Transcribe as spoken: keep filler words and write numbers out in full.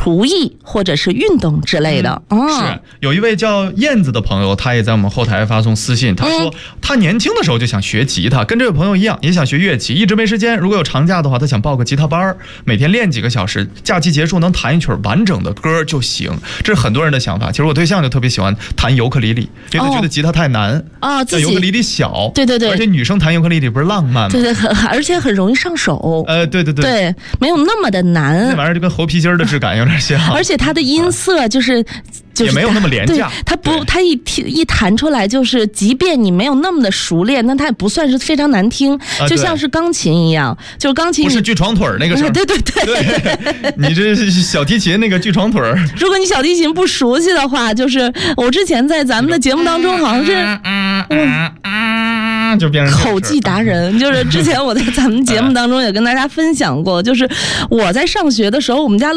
厨艺或者是运动之类的。 嗯哦、是有一位叫燕子的朋友，他也在我们后台发送私信，他说他年轻的时候就想学吉他，跟这位朋友一样，也想学乐器，一直没时间。如果有长假的话，他想报个吉他班，每天练几个小时，假期结束能弹一曲完整的歌就行。这是很多人的想法。其实我对象就特别喜欢弹尤克里里，因为他觉得吉他太难啊，自己尤克里里小， 对对对， 而且女生弹尤克里里不是浪漫吗？ 对对，很而且很容易上手。 呃，对对对， 对，没有那么的难。 那玩意儿就跟猴皮筋的质感有点像， 而且它的音色就是。就是、 也没有那么廉价， 它不，它一一弹出来，就是即便你没有那么的熟练，那它也不算是非常难听，啊、就像是钢琴一样，就是钢琴不是锯床腿那个声、嗯， 对对对， 对你这是小提琴那个锯床腿。 如果你小提琴不熟悉的话，就是我之前在咱们的节目当中好像是，嗯嗯嗯，就变成口技达人，就是之前我在咱们节目当中也跟大家分享过，就是我在上学的时候，我们家。